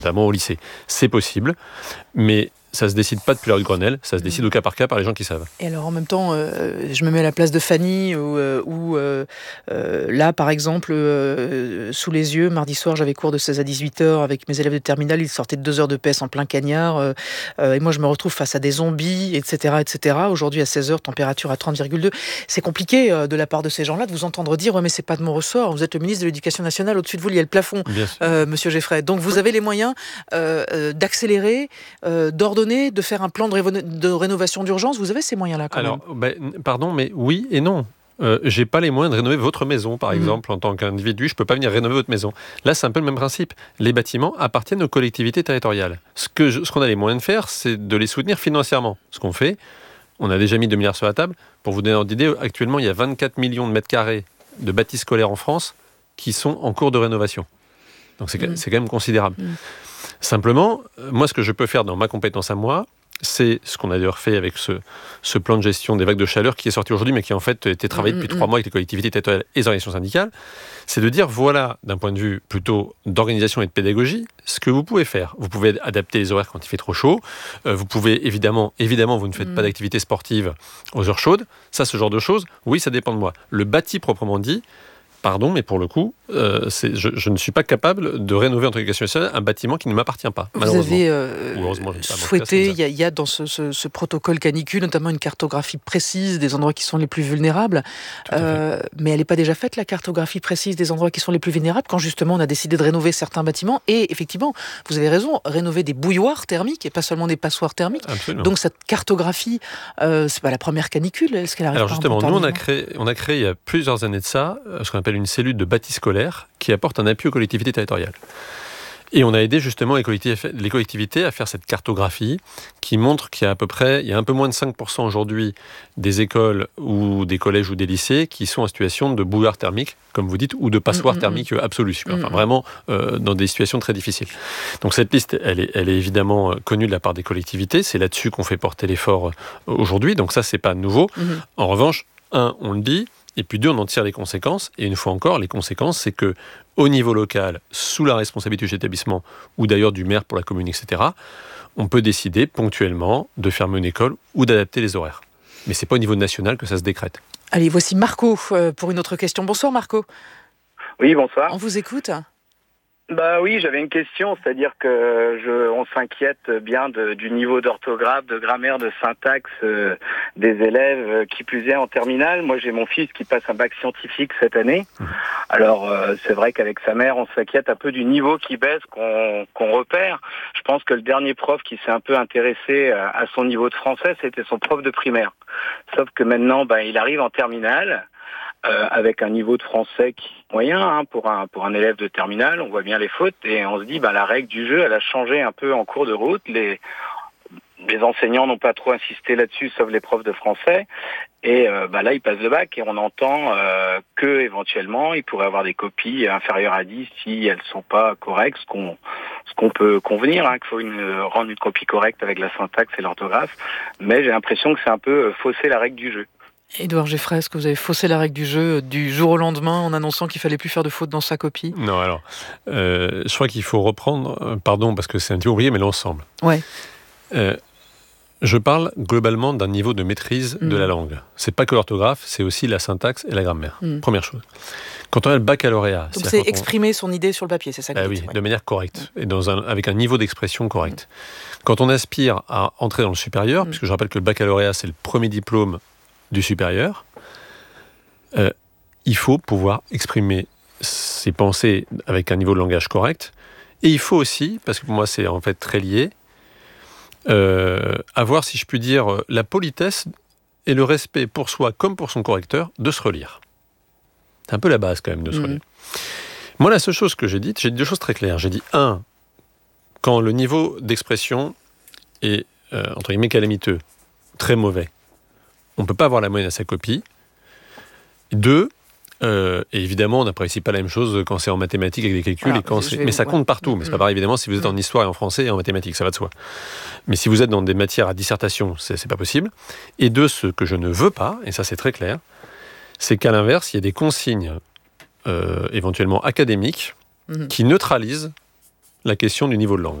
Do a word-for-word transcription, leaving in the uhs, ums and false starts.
notamment au lycée. C'est possible, mais ça ne se décide pas depuis l'heure du Grenelle, ça se décide au cas par cas par les gens qui savent. Et alors en même temps, euh, je me mets à la place de Fanny, où, euh, où euh, euh, là par exemple, euh, sous les yeux, mardi soir j'avais cours de seize à dix-huit heures avec mes élèves de terminale, ils sortaient de deux heures de P E S en plein cagnard, euh, euh, et moi je me retrouve face à des zombies, et cetera et cetera. Aujourd'hui à seize heures, température à trente virgule deux. C'est compliqué euh, de la part de ces gens-là de vous entendre dire ouais, mais c'est pas de mon ressort, vous êtes le ministre de l'Éducation nationale, au-dessus de vous il y a le plafond, euh, monsieur Geffray. Donc vous avez les moyens euh, euh, d'accélérer, euh, d'ordonner, de faire un plan de, révo- de rénovation d'urgence. Vous avez ces moyens-là quand Alors, même. Ben, pardon, mais oui et non. Euh, j'ai pas les moyens de rénover votre maison, par mmh. exemple, en tant qu'individu, je peux pas venir rénover votre maison. Là, c'est un peu le même principe. Les bâtiments appartiennent aux collectivités territoriales. Ce, que je, ce qu'on a les moyens de faire, c'est de les soutenir financièrement. Ce qu'on fait, on a déjà mis deux milliards sur la table. Pour vous donner une idée, actuellement, il y a vingt-quatre millions de mètres carrés de bâtis scolaires en France qui sont en cours de rénovation. Donc c'est, mmh. c'est quand même considérable. Mmh. Simplement, moi, ce que je peux faire dans ma compétence à moi, c'est ce qu'on a d'ailleurs fait avec ce, ce plan de gestion des vagues de chaleur qui est sorti aujourd'hui, mais qui en fait été travaillé depuis mmh, trois mmh. mois avec les collectivités territoriales et les organisations syndicales. C'est de dire, voilà, d'un point de vue plutôt d'organisation et de pédagogie, ce que vous pouvez faire. Vous pouvez adapter les horaires quand il fait trop chaud. Euh, vous pouvez, évidemment, évidemment, vous ne faites mmh. pas d'activité sportive aux heures chaudes. Ça, ce genre de choses, oui, ça dépend de moi. Le bâti proprement dit, pardon, mais pour le coup, euh, c'est, je, je ne suis pas capable de rénover en éducation nationale un bâtiment qui ne m'appartient pas, malheureusement. Vous avez euh, souhaité, il y, y a dans ce, ce, ce protocole canicule, notamment une cartographie précise des endroits qui sont les plus vulnérables, euh, mais elle n'est pas déjà faite, la cartographie précise des endroits qui sont les plus vulnérables, quand justement on a décidé de rénover certains bâtiments, et effectivement, vous avez raison, rénover des bouilloires thermiques, et pas seulement des passoires thermiques. Absolument. Donc cette cartographie, euh, c'est pas la première canicule, est-ce qu'elle arrive Alors pas justement, un peu nous on a, créé, on a créé il y a plusieurs années de ça, ce qu'on appelle une cellule de bâti scolaire qui apporte un appui aux collectivités territoriales. Et on a aidé justement les collectivités, les collectivités à faire cette cartographie qui montre qu'il y a à peu près, il y a un peu moins de cinq pour cent aujourd'hui des écoles ou des collèges ou des lycées qui sont en situation de bouilloire thermique, comme vous dites, ou de passoire mmh, thermique mmh. absolue. Enfin, mmh. vraiment euh, dans des situations très difficiles. Donc cette liste, elle est, elle est évidemment connue de la part des collectivités. C'est là-dessus qu'on fait porter l'effort aujourd'hui. Donc ça, c'est pas nouveau. Mmh. En revanche, un, on le dit, et puis deux, on en tire les conséquences. Et une fois encore, les conséquences, c'est que au niveau local, sous la responsabilité de l'établissement, ou d'ailleurs du maire pour la commune, et cetera, on peut décider ponctuellement de fermer une école ou d'adapter les horaires. Mais c'est pas au niveau national que ça se décrète. Allez, voici Marco euh, pour une autre question. Bonsoir Marco. Oui, bonsoir. On vous écoute. Bah oui, j'avais une question, c'est-à-dire que je, on s'inquiète bien de, du niveau d'orthographe, de grammaire, de syntaxe euh, des élèves, euh, qui plus est en terminale. Moi, j'ai mon fils qui passe un bac scientifique cette année. Alors, euh, c'est vrai qu'avec sa mère, on s'inquiète un peu du niveau qui baisse, qu'on, qu'on repère. Je pense que le dernier prof qui s'est un peu intéressé à, à son niveau de français, c'était son prof de primaire. Sauf que maintenant, bah, il arrive en terminale. Euh, avec un niveau de français qui est moyen hein, pour un pour un élève de terminale, on voit bien les fautes et on se dit bah la règle du jeu elle a changé un peu en cours de route. Les les enseignants n'ont pas trop insisté là-dessus, sauf les profs de français. Et euh, bah là il passe le bac et on entend euh, que éventuellement il pourrait avoir des copies inférieures à dix si elles sont pas correctes, ce qu'on ce qu'on peut convenir, hein, qu'il faut une, rendre une copie correcte avec la syntaxe et l'orthographe. Mais j'ai l'impression que c'est un peu fausser la règle du jeu. Édouard Geffray, est-ce que vous avez faussé la règle du jeu du jour au lendemain en annonçant qu'il fallait plus faire de fautes dans sa copie ? Non, alors, euh, je crois qu'il faut reprendre, euh, pardon parce que c'est un petit peu oublié, mais l'ensemble. Ouais. Euh, je parle globalement d'un niveau de maîtrise mmh. de la langue. C'est pas que l'orthographe, c'est aussi la syntaxe et la grammaire. Mmh. Première chose. Quand on a le baccalauréat... Donc c'est exprimer on... son idée sur le papier, c'est ça que ah vous oui, dites, ouais. de manière correcte, mmh. et dans un, avec un niveau d'expression correct. Mmh. Quand on aspire à entrer dans le supérieur, mmh. puisque je rappelle que le baccalauréat, c'est le premier diplôme du supérieur, Euh, il faut pouvoir exprimer ses pensées avec un niveau de langage correct. Et il faut aussi, parce que pour moi c'est en fait très lié, euh, avoir, si je puis dire, la politesse et le respect pour soi comme pour son correcteur de se relire. C'est un peu la base quand même de se mmh. relire. Moi, la seule chose que j'ai dite, j'ai dit deux choses très claires. J'ai dit, un, quand le niveau d'expression est, euh, entre guillemets, calamiteux, très mauvais, on ne peut pas avoir la moyenne à sa copie. Deux, euh, et évidemment, on n'apprécie pas la même chose quand c'est en mathématiques avec des calculs, ah, et quand c'est... mais ça compte partout. Mais c'est pas pareil, évidemment, si vous êtes en histoire et en français et en mathématiques, ça va de soi. Mais si vous êtes dans des matières à dissertation, c'est, c'est pas possible. Et deux, ce que je ne veux pas, et ça c'est très clair, c'est qu'à l'inverse, il y a des consignes euh, éventuellement académiques mmh. qui neutralisent la question du niveau de langue.